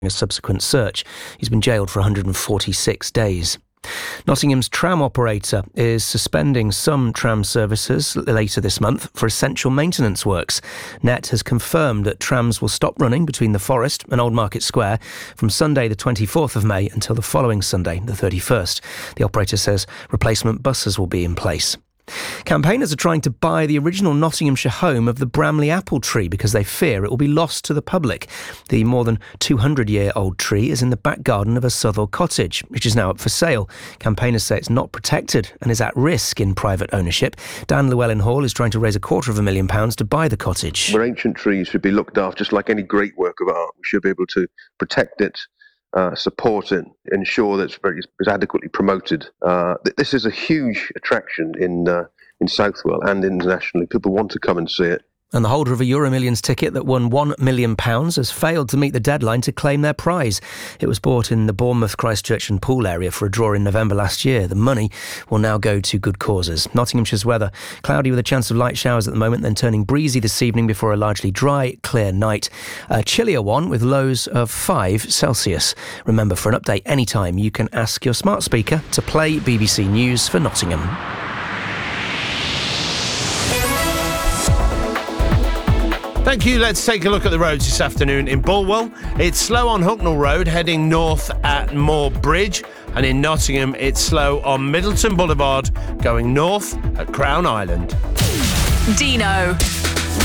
a subsequent search. He's been jailed for 146 days. Nottingham's tram operator is suspending some tram services later this month for essential maintenance works. Net has confirmed that trams will stop running between the Forest and Old Market Square from Sunday the 24th of May until the following Sunday, the 31st. The operator says replacement buses will be in place. Campaigners are trying to buy the original Nottinghamshire home of the Bramley apple tree because they fear it will be lost to the public. The more than 200-year-old tree is in the back garden of a Southall cottage, which is now up for sale. Campaigners say it's not protected and is at risk in private ownership. Dan Llewellyn-Hall is trying to raise £250,000 to buy the cottage. Where ancient trees should be looked after, just like any great work of art. We should be able to protect it, support it, ensure that it's adequately promoted. This is a huge attraction in Southwell and internationally. People want to come and see it. And the holder of a EuroMillions ticket that won £1 million has failed to meet the deadline to claim their prize. It was bought in the Bournemouth, Christchurch and Poole area for a draw in November last year. The money will now go to good causes. Nottinghamshire's weather, cloudy with a chance of light showers at the moment, then turning breezy this evening before a largely dry, clear night. A chillier one with lows of 5 Celsius. Remember, for an update anytime, you can ask your smart speaker to play BBC News for Nottingham. Thank you. Let's take a look at the roads this afternoon in Bulwell. It's slow on Hucknall Road heading north at Moor Bridge, and in Nottingham it's slow on Middleton Boulevard going north at Crown Island. Dino.